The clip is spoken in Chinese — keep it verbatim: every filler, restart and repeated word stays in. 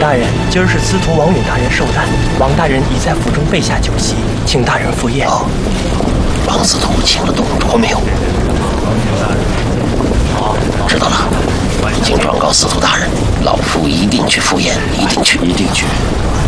大人，今儿是司徒王允大人寿诞，王大人已在府中备下酒席，请大人赴宴。 哦，王司徒请了董卓没有？知道了，请转告司徒大人，老夫一定去赴宴，一定去， 一定去。